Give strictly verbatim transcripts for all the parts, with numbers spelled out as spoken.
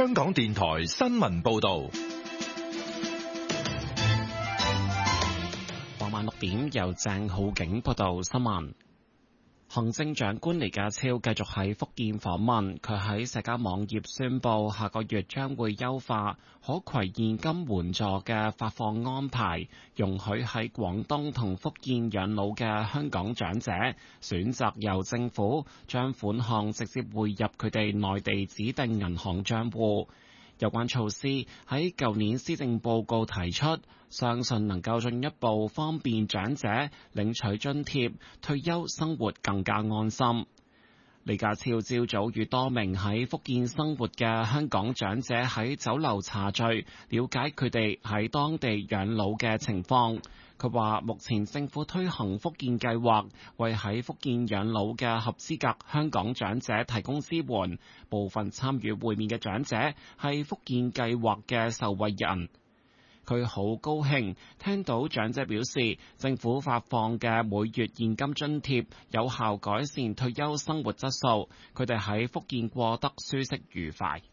香港電台新聞報道。 傍晚六點由鄭浩景報道新聞。行政長官李家超繼續喺福建訪問，佢喺社交網頁宣布，下個月將會優化可攜現金援助嘅發放安排，容許喺廣東同福建養老嘅香港長者選擇由政府將款項直接匯入佢哋內地指定銀行帳戶。有關措施喺舊年施政報告提出，相信能夠進一步方便長者領取津貼，退休生活更加安心。李家超朝早與多名喺福建生活嘅香港長者喺酒樓茶聚，了解佢哋喺當地養老嘅情況。佢話目前政府推行福建計劃，為喺福建養老嘅合資格香港長者提供支援。部分參與會面嘅長者係福建計劃嘅受惠人。佢好高興聽到長者表示，政府發放嘅每月現金津貼有效改善退休生活質素，佢哋喺福建過得舒適愉快。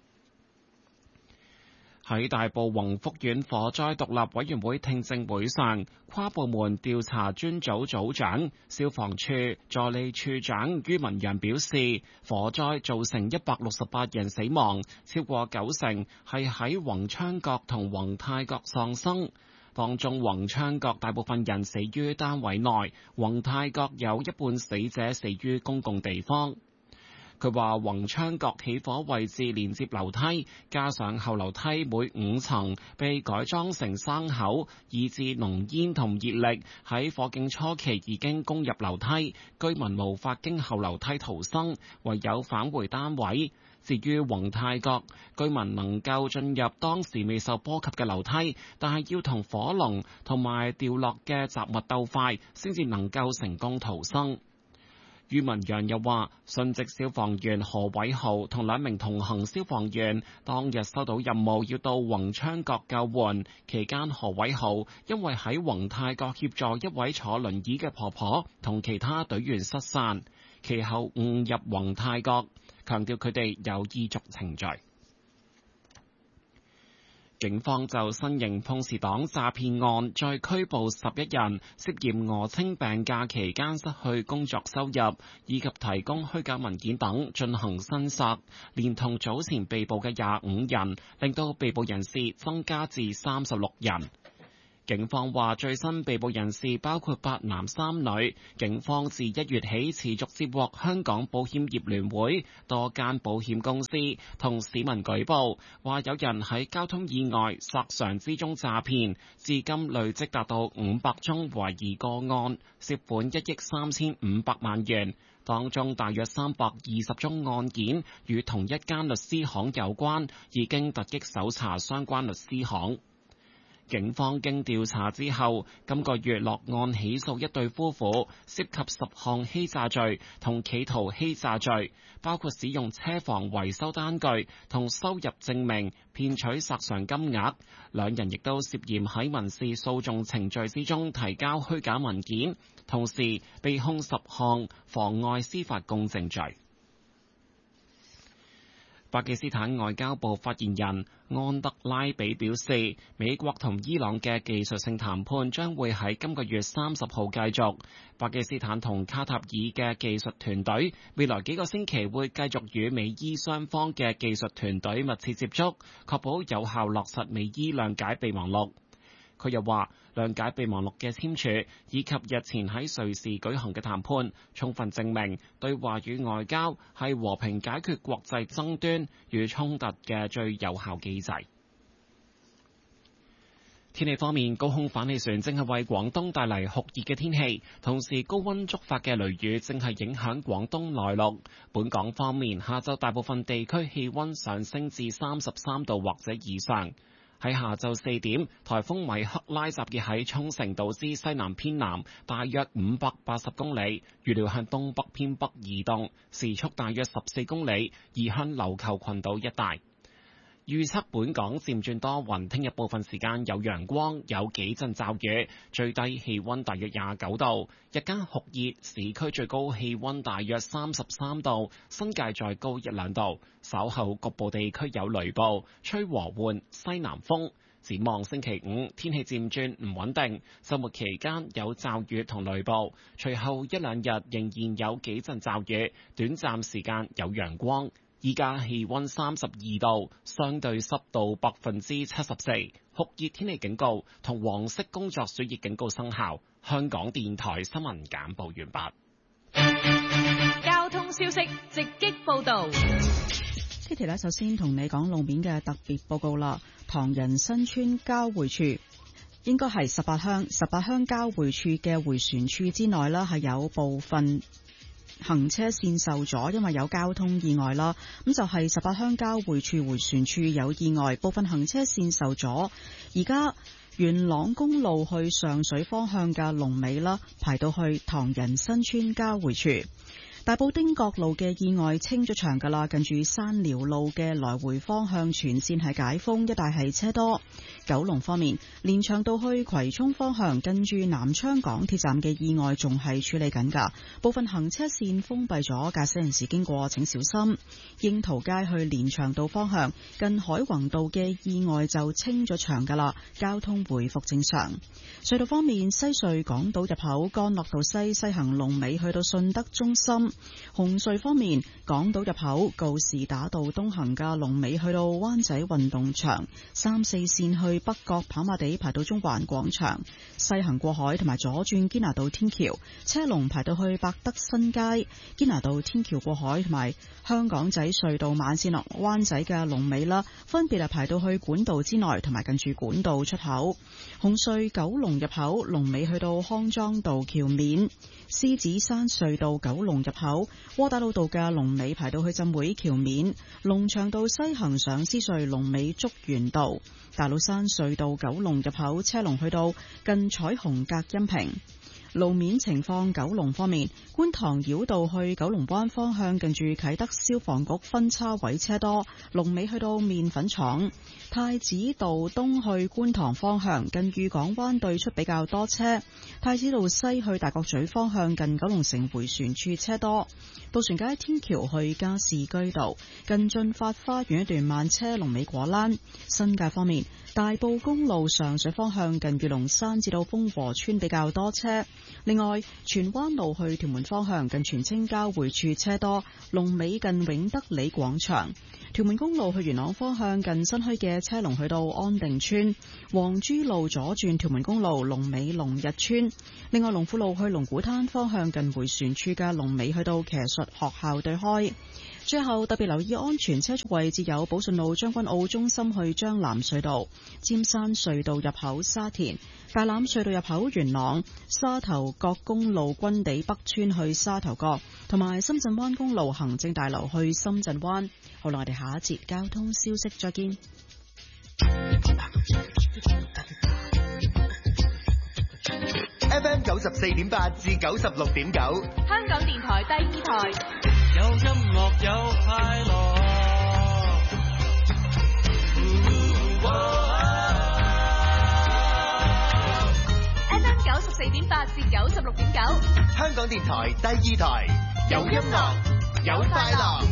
喺大埔宏福苑火災獨立委員會聽證會上，跨部門調查專組組長、消防處助理處長于文陽表示，火災造成一百六十八人死亡，超過九成係喺宏昌閣同宏泰閣喪生，當中宏昌閣大部分人死於單位內，宏泰閣有一半死者死於公共地方。佢話宏昌閣起火位置連接樓梯，加上後樓梯每五層被改裝成生口，以致濃煙同熱力喺火警初期已經攻入樓梯，居民無法經後樓梯逃生，唯有返回單位。至於宏泰閣，居民能夠進入當時未受波及嘅樓梯，但係要同火龍同埋掉落嘅雜物鬥快，先至能夠成功逃生。于文陽又話，殉職消防員何偉豪同兩名同行消防員當日收到任務要到宏昌閣救援，期間何偉豪因為喺宏泰閣協助一位坐輪椅嘅婆婆同其他隊員失散，其後誤入宏泰閣，強調佢哋有依足程序。警方就新型碰瓷黨詐騙案再拘捕十一人，涉嫌訛稱病假期間失去工作收入，以及提供虛假文件等進行申索，連同早前被捕嘅廿五人，令到被捕人士增加至三十六人。警方話最新被捕人士包括八男三女，警方自一月起持續接獲香港保險業聯會多間保險公司同市民舉報，話有人喺交通意外索償之中詐騙，至今累積達到五百宗懷疑個案，涉款一億三千五百萬元，當中大約三百二十宗案件與同一間律師行有關，已經突擊搜查相關律師行。警方經調查之後，今個月落案起訴一對夫婦，涉及十項欺詐罪同企圖欺詐罪，包括使用車房維修單據同收入證明騙取索償金額。兩人亦都涉嫌喺民事訴訟程序之中提交虛假文件，同時被控十項妨礙司法公正罪。巴基斯坦外交部發言人安德拉比表示，美國同伊朗嘅技術性談判將會喺今個月三十號繼續。巴基斯坦同卡塔爾嘅技術團隊未來幾個星期會繼續與美伊雙方嘅技術團隊密切接觸，確保有效落實美伊諒解備忘錄。佢又話，諒解備忘錄嘅簽署以及日前喺瑞士舉行嘅談判，充分證明對話與外交係和平解決國際爭端與衝突嘅最有效機制。天氣方面，高空反氣旋正係為廣東帶嚟酷熱嘅天氣，同時高溫觸發嘅雷雨正係影響廣東內陸。本港方面，下晝大部分地區氣溫上升至三十三度或者以上。喺下晝四點，颱風米克拉集結喺沖繩島之西南偏南，大約五百八十公里，預料向東北偏北移動，時速大約十四公里，移向琉球群島一帶。 預測本港漸轉多雲，聽日部分時間有陽光，有幾陣驟雨，最低氣溫大約廿九度，日間酷熱，市區最高氣溫大約三十三度，新界再高一兩度。稍後局部地區有雷暴，吹和緩西南風。展望星期五，天氣漸轉唔穩定，週末期間有驟雨同雷暴，隨後一兩日仍然有幾陣驟雨，短暫時間有陽光。依家氣溫三十二度，相對濕度百分之七十四，酷熱天氣警告同黃色工作暑熱警告生效。香港電台新聞簡報完畢。交通消息直擊報道。 Kitty 咧，首先同你講路面嘅特別報告啦。唐人新村交匯處應該係十八鄉十八鄉交匯處嘅迴旋處之內啦，係有部分行車線受阻，因為有交通意外啦。咁就係十八鄉交匯處迴旋處有意外，部分行車線受阻。而家元朗公路去上水方向嘅龍尾啦，排到去唐人新村交匯處。大埔汀角路嘅意外清咗場噶啦，近住山寮路嘅來回方向全線係解封，一帶係車多。九龍方面，連翔道去葵涌方向近住南昌港鐵站嘅意外仲係處理緊噶，部分行車線封閉咗，駕駛人士經過請小心。櫻桃街去連翔道方向近海泓道嘅意外就清咗場噶啦，交通回復正常。隧道方面，西隧港島入口干諾道西西行龍尾去到順德中心。紅隧方面，港島入口告士打道東行嘅龍尾去到灣仔運動場，三四線去北角跑馬地排到中環廣場，西行過海同埋左轉堅拿道天橋車龍排到去百德新街，堅拿道天橋過海同埋香港仔隧道慢線落灣仔嘅龍尾啦，分別係排到去管道之內同埋近住管道出口。紅隧九龍入口龍尾去到康莊道橋面，獅子山隧道九龍入口窩打老道嘅龍尾排到去浸會橋面，龍翔道西行上獅隧龍尾竹園道，大老山隧道九龍入口車龍去到近彩虹隔音屏。路面情況，九龍方面，觀塘繞道去九龍灣方向近住啟德消防局分叉位車多，龍尾去到麵粉廠。太子道東去觀塘方向近裕港灣對出比較多車，太子道西去大角咀方向近九龍城迴旋處車多。渡船街天橋去加士居道近駿發花園一段慢車，龍尾果欄。新界方面，大埔公路上水方向近裕龍山至到豐和村比較多車。另外，荃灣路去屯門方向近荃青交匯處車多，龍尾近永德里廣場。屯門公路去元朗方向近新墟嘅車龍去到安定村。黃珠路左轉屯門公路龍尾龍日村。另外，龍富路去龍鼓灘方向近迴旋處嘅龍尾去到騎術學校對開。最後特別留意安全車速位置有寶順路將軍澳中心去將藍隧道、尖山隧道入口沙田、大欖隧道入口元朗、沙頭角公路軍地北村去沙頭角，同埋深圳灣公路行政大樓去深圳灣。好啦，我哋下一節交通消息再見。 F M 九十四點八至九十六點九， 香港電台第二台。 有音樂有快樂，嗯哦、 F M 九十四點八至九十六點九， 香港電台第二台，有音樂有快樂。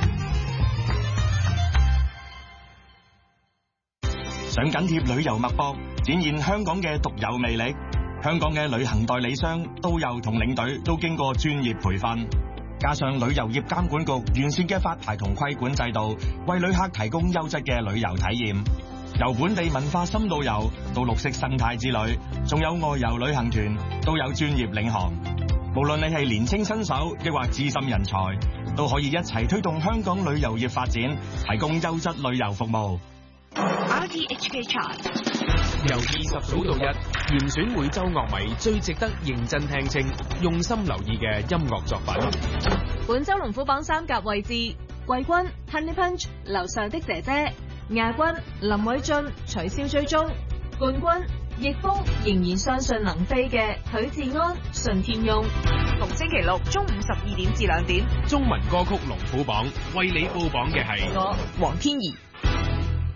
想緊貼旅遊脈搏，展現香港嘅獨有魅力。香港嘅旅行代理商、導遊同領隊都經過專業培訓，加上旅遊業監管局完善嘅發牌同規管制度，為旅客提供優質嘅旅遊體驗。由本地文化深度遊到綠色生態之旅，仲有外遊旅行團，都有專業領航。無論你係年輕新手，抑或資深人才，都可以一齊推動香港旅遊業發展，提供優質旅遊服務。 R T H K Chart 由二十數到一，嚴選每週樂迷最值得認真聽清、用心留意嘅音樂作品。 本週龍虎榜三甲位置，季軍 Honey Punch 樓上的姐姐，亞軍林偉俊取消追蹤，冠軍逆風仍然相信能飛嘅許志安順天翁。逢星期六中午十二點至兩點， 中文歌曲龍虎榜為你報榜嘅係我黃天怡。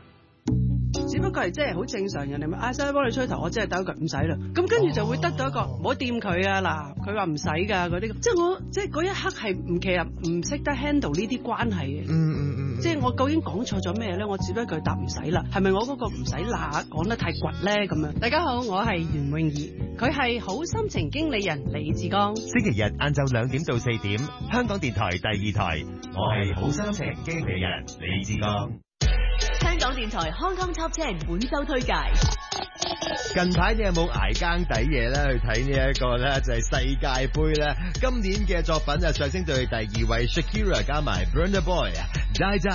只不過係即係好正常，人哋咪嗌使幫你吹頭，我只係抖一句唔使啦。咁跟住就會得到一個唔好掂佢啊嗱，佢話唔使㗎嗰啲，即係我即係嗰一刻係唔其實唔識得 handle 呢啲關係嘅。 嗯嗯嗯。 即係我究竟講錯咗咩咧？我只不過答唔使啦，係咪我嗰個唔使啦講得太倔咧咁樣？大家好，我係袁詠儀，佢係好心情經理人李志剛。 星期日晏晝兩點到四點，香港電台第二台，我係好心情經理人李志剛。 香港電台 Hong Kong Top Ten 本周推介。 近排你有冇捱更抵夜咧？去睇呢一個咧就係世界盃咧，今年嘅作品啊上升到去第二位 Shakira 加埋 Burna Boy 啊，Die Die。